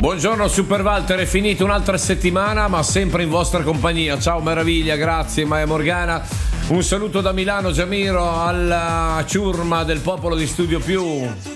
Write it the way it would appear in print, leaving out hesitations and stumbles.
Buongiorno Super Walter, è finita un'altra settimana ma sempre in vostra compagnia. Ciao meraviglia, grazie Maia Morgana. Un saluto da Milano, Giamiro, alla ciurma del popolo di Studio Più.